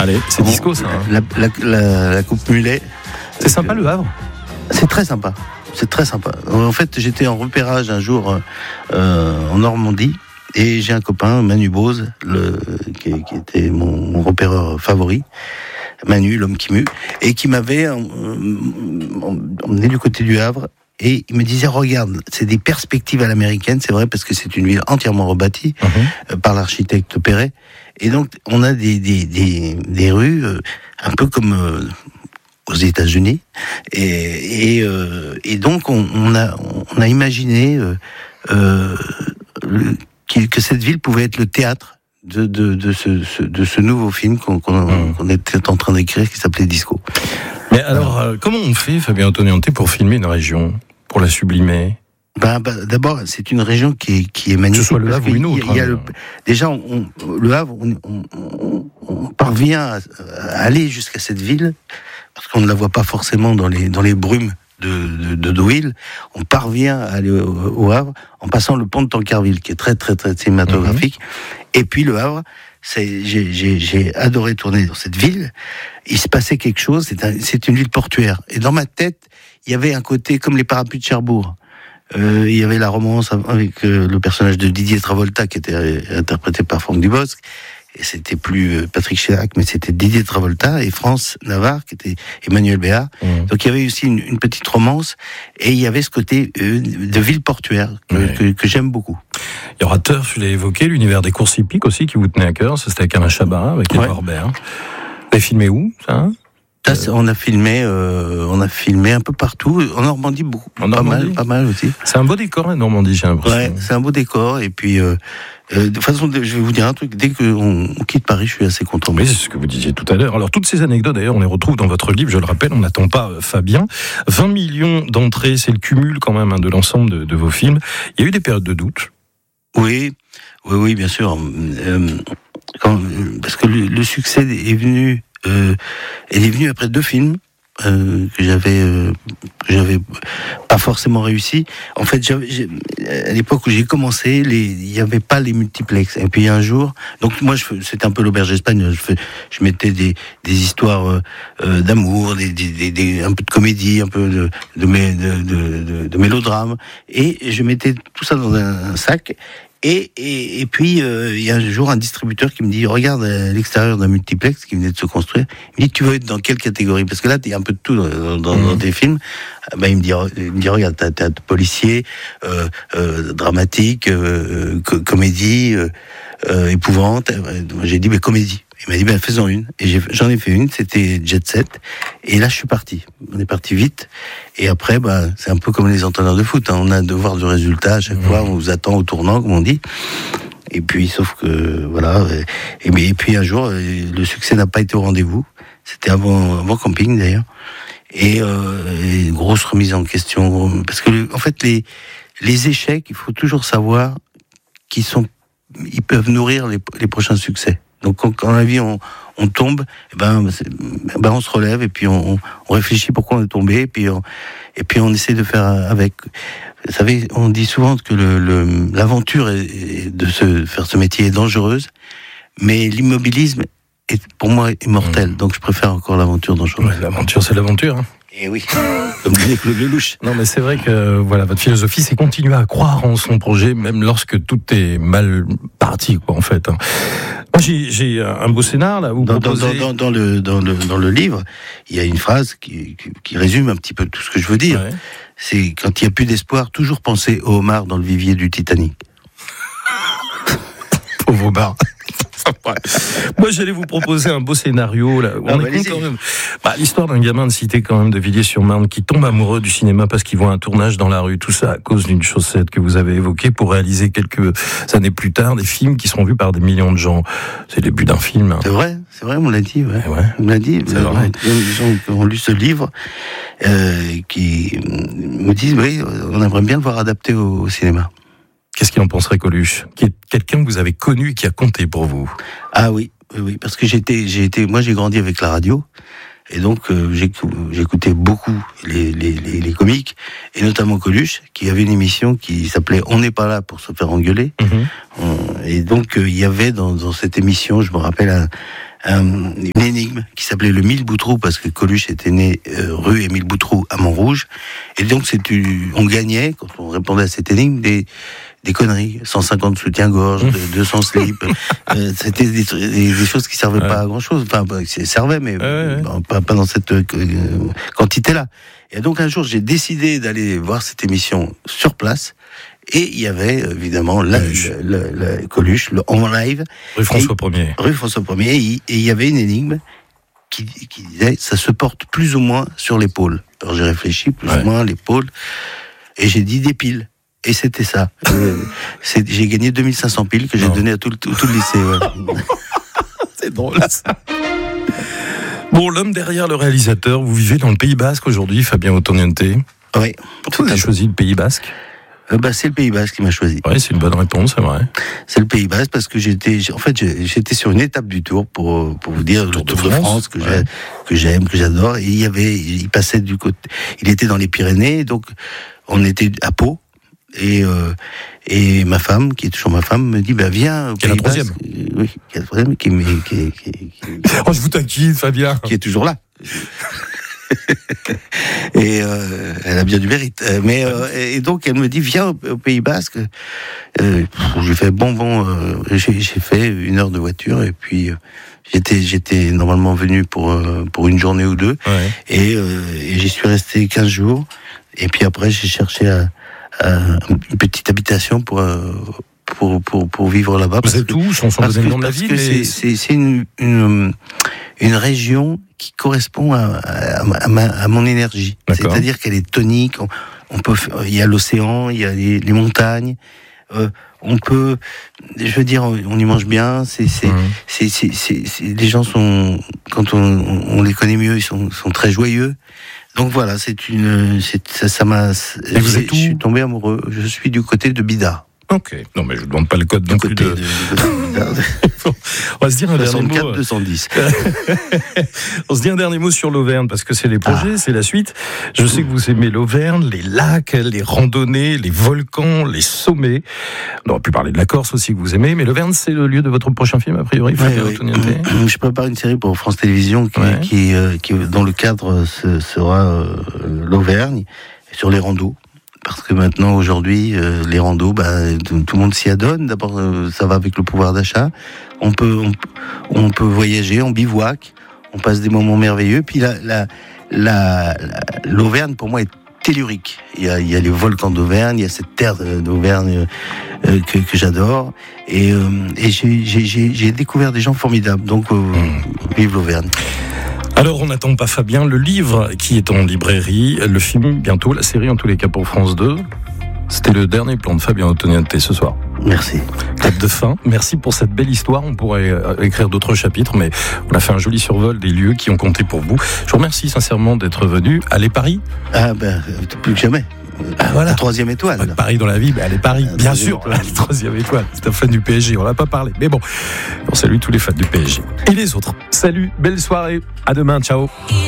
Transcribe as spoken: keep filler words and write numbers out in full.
Allez, c'est bon, disco ça. Hein. La, la, la, la coupe mulet. C'est sympa Le Havre ? C'est très sympa. C'est très sympa. En fait, j'étais en repérage un jour euh, en Normandie et j'ai un copain, Manu Bose, le, qui, qui était mon, mon repéreur favori. Manu, l'homme qui mue, et qui m'avait euh, emmené du côté du Havre. Et il me disait, regarde, c'est des perspectives à l'américaine, c'est vrai, parce que c'est une ville entièrement rebâtie mmh. euh, par l'architecte Perret. Et donc, on a des, des, des, des rues euh, un peu comme euh, aux États-Unis. Et, et, euh, et donc, on, on, a, on a imaginé euh, euh, le, que cette ville pouvait être le théâtre de, de, de, ce, ce, de ce nouveau film qu'on, qu'on, mmh. qu'on était en train d'écrire, qui s'appelait Disco. Mais alors, euh, comment on fait, Fabien Antonianté, pour filmer une région, pour la sublimer ? Ben, ben, d'abord, c'est une région qui est, qui est magnifique. Que ce soit le Havre ou une autre. Il y a, il y a le, déjà, on, on, le Havre, on, on, on, on parvient à, à aller jusqu'à cette ville, parce qu'on ne la voit pas forcément dans les, dans les brumes de, de, de Deauville. On parvient à aller au, au Havre en passant le pont de Tancarville, qui est très, très, très cinématographique. Mmh. Et puis le Havre, c'est, j'ai, j'ai, j'ai adoré tourner dans cette ville. Il se passait quelque chose, c'est, un, c'est une ville portuaire. Et dans ma tête, il y avait un côté comme les parapluies de Cherbourg. Euh, il y avait la romance avec euh, le personnage de Didier Travolta qui était euh, interprété par Franck Dubosc. Et c'était plus euh, Patrick Chirac, mais c'était Didier Travolta et France Navarre qui était Emmanuel Béard. Mmh. Donc il y avait aussi une, une petite romance et il y avait ce côté euh, de ville portuaire que, oui. que, que j'aime beaucoup. Il y aura Turf, je l'ai évoqué, l'univers des courses hippiques aussi qui vous tenait à cœur. Ça, c'était avec Alain Chabat, avec ouais. Edouard Baird. Vous avez filmé où, ça ? Ça, on a filmé, euh, on a filmé un peu partout. En Normandie, beaucoup, en Normandie. pas mal, pas mal aussi. C'est un beau décor, la Normandie, j'ai l'impression. Ouais, c'est un beau décor. Et puis, euh, euh, de toute façon, je vais vous dire un truc. Dès qu'on on quitte Paris, je suis assez content. Oui, c'est ce que vous disiez tout à l'heure. Alors, toutes ces anecdotes, d'ailleurs, on les retrouve dans votre livre. Je le rappelle, on n'attend pas euh, Fabien. vingt millions d'entrées, c'est le cumul quand même hein, de l'ensemble de, de vos films. Il y a eu des périodes de doute. Oui, oui, oui, bien sûr. Euh, quand, parce que le, le succès est venu. Euh, elle est venue après deux films euh, que j'avais euh, que j'avais pas forcément réussi. En fait, j'avais, j'ai, à l'époque où j'ai commencé, les, il y avait pas les multiplex. Et puis un jour, donc moi, je, c'était un peu l'auberge espagnole. Je, fais, je mettais des, des histoires euh, d'amour, des, des, des, des, un peu de comédie, un peu de, de, de, de, de, de mélodrame, et je mettais tout ça dans un, un sac. Et, et, et puis, euh, il y a un jour un distributeur qui me dit, regarde à l'extérieur d'un multiplex qui venait de se construire. Il me dit, tu veux être dans quelle catégorie ? Parce que là, il y a un peu de tout dans, dans, mmh. dans tes films. Ben, il me dit, il me dit regarde, t'as, t'as policier, euh, euh, dramatique, euh, co- comédie, euh, euh, épouvante. J'ai dit, mais comédie. Il m'a dit, ben, faisons une. Et j'ai, j'en ai fait une, c'était Jet Set. Et là, je suis parti. On est parti vite. Et après, ben, c'est un peu comme les entraîneurs de foot. Hein. On a un devoir de résultat à chaque mmh. fois. On vous attend au tournant, comme on dit. Et puis, sauf que, voilà. Et, et, et puis, un jour, le succès n'a pas été au rendez-vous. C'était avant, avant Camping, d'ailleurs. Et, euh, et une grosse remise en question. Parce que, en fait, les, les échecs, il faut toujours savoir qu'ils sont, ils peuvent nourrir les, les prochains succès. Donc quand, quand la vie on, on tombe, eh ben, eh ben on se relève et puis on, on réfléchit pourquoi on est tombé et puis on, et puis on essaie de faire avec. Vous savez, on dit souvent que le, le, l'aventure est, est de se faire ce métier est dangereuse, mais l'immobilisme est pour moi immortel. Mmh. Donc je préfère encore l'aventure dangereuse. Ouais, l'aventure, c'est l'aventure. Hein. Et oui, comme disait Claude Lelouch. Non, mais c'est vrai que voilà, votre philosophie, c'est continuer à croire en son projet, même lorsque tout est mal parti, quoi, en fait. Moi, j'ai, j'ai un beau scénar là. Où dans, proposez... dans, dans, dans le dans le dans le livre, il y a une phrase qui, qui, qui résume un petit peu tout ce que je veux dire. Ouais. C'est quand il y a plus d'espoir, toujours penser au homard dans le vivier du Titanic. Pauvre homard. Ouais. Moi, j'allais vous proposer un beau scénario. Là. On ah, est bah, quand même. Bah, l'histoire d'un gamin de cité quand même de Villiers-sur-Marne qui tombe amoureux du cinéma parce qu'il voit un tournage dans la rue. Tout ça à cause d'une chaussette que vous avez évoquée pour réaliser quelques années plus tard des films qui seront vus par des millions de gens. C'est le début d'un film. Hein. C'est vrai, c'est vrai, on l'a dit. Ouais. Ouais. On l'a dit. C'est vrai. Il y a des gens qui ont lu ce livre euh, qui me disent oui, on aimerait bien le voir adapté au, au cinéma. Qu'est-ce qu'il en penserait, Coluche ? Qui est quelqu'un que vous avez connu et qui a compté pour vous ? Ah oui, oui, oui, parce que j'étais, j'ai été, moi j'ai grandi avec la radio, et donc euh, j'écoutais beaucoup les, les, les, les comiques, et notamment Coluche, qui avait une émission qui s'appelait « On n'est pas là pour se faire engueuler mmh. ». Et donc euh, il y avait dans, dans cette émission, je me rappelle, un, un, une énigme qui s'appelait le Mille Boutroux, parce que Coluche était né euh, rue Émile Boutroux à Montrouge. Et donc, c'est, on gagnait, quand on répondait à cette énigme, des, des conneries. cent cinquante soutiens-gorge, deux cents slips. euh, c'était des, des, des choses qui servaient ouais. pas à grand-chose. Enfin, ça servait, mais ouais, ouais. Pas, pas dans cette euh, quantité-là. Et donc, un jour, j'ai décidé d'aller voir cette émission sur place. Et il y avait évidemment la, le, le, le Coluche, le en live. Rue François Ier. Rue François Ier. Et il y avait une énigme qui, qui disait ça se porte plus ou moins sur l'épaule. Alors j'ai réfléchi, plus ouais. ou moins l'épaule. Et j'ai dit des piles. Et c'était ça. euh, c'est, j'ai gagné deux mille cinq cents piles que j'ai donné à tout le, tout, tout le lycée. Ouais. C'est drôle ça. Bon, l'homme derrière le réalisateur, vous vivez dans le Pays Basque aujourd'hui, Fabien Ottoniente. Oui. Pourquoi vous avez choisi le Pays Basque ? Euh, bah, c'est le Pays Basque qui m'a choisi. Oui, c'est une bonne réponse, c'est vrai. C'est le Pays Basque parce que j'étais, en fait, j'étais sur une étape du Tour pour pour vous dire le Tour, le tour de, de France, France que, ouais. que j'aime, que j'adore. Et il y avait, il passait du côté, il était dans les Pyrénées, donc on était à Pau. Et euh, et ma femme, qui est toujours ma femme, me dit bah viens au Pays Basque. Qui est la troisième. Oui, qui est la troisième, qui, qui, qui, qui, oh, je vous taquine, Fabien. Qui est toujours là. Et euh, elle a bien du mérite. Mais euh, et donc elle me dit viens au, au Pays Basque. Euh, j'ai fait bon bon. Euh, j'ai, j'ai fait une heure de voiture et puis euh, j'étais j'étais normalement venu pour euh, pour une journée ou deux. Ouais. Et, euh, et j'y suis resté quinze jours. Et puis après j'ai cherché à, à une petite habitation pour. Euh, Pour, pour, pour vivre là-bas. Vous êtes où? Sont vous êtes dans la ville, mais... c'est, c'est, c'est une, une, une région qui correspond à, à, à, ma, à mon énergie. D'accord. C'est-à-dire qu'elle est tonique. On, on peut, il y a l'océan, il y a les, les montagnes. Euh, on peut, je veux dire, on y mange bien. C'est, c'est, mmh. c'est, c'est, c'est, c'est, les gens sont, quand on, on les connaît mieux, ils sont, sont très joyeux. Donc voilà, c'est une, c'est, ça, ça m'a. Et vous êtes où? Je suis tombé amoureux. Je suis du côté de Bidart. Ok. Non, mais je ne demande pas le code non plus de... de, de, de... On va se dire un dernier mot. deux cent dix. On se dit un dernier mot sur l'Auvergne, parce que c'est les projets, ah. c'est la suite. Je sais que vous aimez l'Auvergne, les lacs, les randonnées, les volcans, les sommets. On aurait pu parler de la Corse aussi que vous aimez, mais l'Auvergne, c'est le lieu de votre prochain film, a priori. Ouais, ouais. Je prépare une série pour France Télévisions qui, ouais. qui, euh, qui dont le cadre ce sera euh, l'Auvergne, sur les randos. Parce que maintenant, aujourd'hui, euh, les randos, bah, tout, tout le monde s'y adonne. D'abord, euh, ça va avec le pouvoir d'achat. On peut, on, on peut voyager, on bivouac, on passe des moments merveilleux. Puis la, la, la, la, l'Auvergne, pour moi, est tellurique. Il y a, il y a les volcans d'Auvergne, il y a cette terre d'Auvergne euh, que, que j'adore. Et, euh, et j'ai, j'ai, j'ai, j'ai découvert des gens formidables. Donc, euh, mmh. vive l'Auvergne. Alors, on n'attend pas Fabien, le livre qui est en librairie, le film bientôt, la série en tous les cas pour France deux. C'était le dernier plan de Fabien Ottoniente ce soir. Merci. Clap de fin. Merci pour cette belle histoire. On pourrait écrire d'autres chapitres, mais on a fait un joli survol des lieux qui ont compté pour vous. Je vous remercie sincèrement d'être venu. Allez Paris. Ah ben, plus que jamais. Ah, voilà. La troisième étoile. Pas de Paris dans la vie, mais allez Paris, la bien sûr. La troisième étoile. C'est un fan du P S G, on n'a pas parlé. Mais bon, on salue tous les fans du P S G. Et les autres. Salut, belle soirée. À demain, ciao.